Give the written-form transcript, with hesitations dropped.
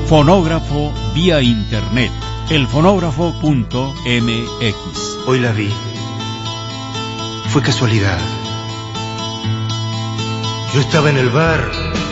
Fonógrafo vía internet, elfonógrafo.mx. Hoy la vi. Fue casualidad. Yo estaba en el bar